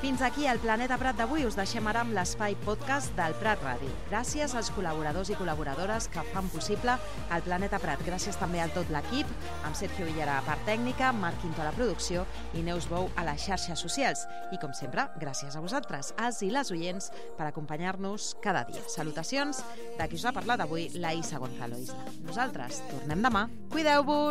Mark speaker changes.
Speaker 1: Fins aquí el Planeta Prat d'avui. Us deixem ara amb l'espai podcast del Prat Ràdio. Gràcies als col·laboradors i col·laboradores que fan possible el Planeta Prat. Gràcies també a tot l'equip, amb Sergio Villera a part tècnica, Marc Quinto a la producció i Neus Bou a les xarxes socials. I, com sempre, gràcies a vosaltres, els i les oients, per acompanyar-nos cada dia. Salutacions de qui us ha parlat avui, la Isa Gonzalo. Nosaltres tornem demà. Cuideu-vos!